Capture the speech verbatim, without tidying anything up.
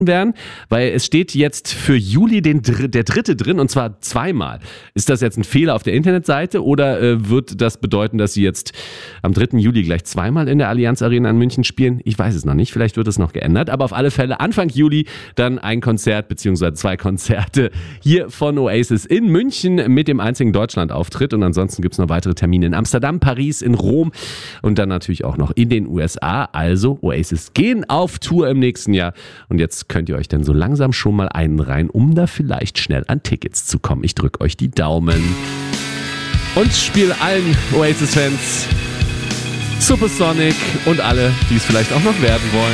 werden, weil es steht jetzt für Juli den, der dritte drin und zwar zweimal. Ist das jetzt ein Fehler auf der Internetseite oder äh, wird das bedeuten, dass sie jetzt am dritten Juli gleich zweimal in der Allianz Arena in München spielen? Ich weiß es noch nicht, vielleicht wird es noch geändert, aber auf alle Fälle Anfang Juli dann ein Konzert bzw. zwei Konzerte hier von Oasis in München mit dem einzigen Deutschland-Auftritt und ansonsten gibt es noch weitere Termine in Amsterdam, Paris, in Rom und dann natürlich auch noch in den U S A. Also Oasis gehen auf Tour im nächsten Jahr und jetzt könnt ihr euch dann so langsam schon mal einen rein, um da vielleicht schnell an Tickets zu kommen. Ich drücke euch die Daumen und spiele allen Oasis-Fans Supersonic und alle, die es vielleicht auch noch werden wollen.